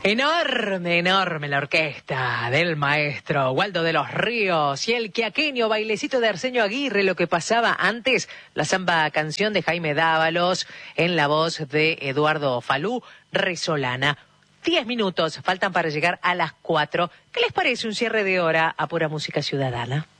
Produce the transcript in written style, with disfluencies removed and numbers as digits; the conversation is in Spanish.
Enorme, enorme la orquesta del maestro Waldo de los Ríos y el quiaqueño bailecito de Arsenio Aguirre, lo que pasaba antes, la samba canción de Jaime Dávalos en la voz de Eduardo Falú Resolana. 10 minutos faltan para llegar a las 4. ¿Qué les parece un cierre de hora a pura música ciudadana?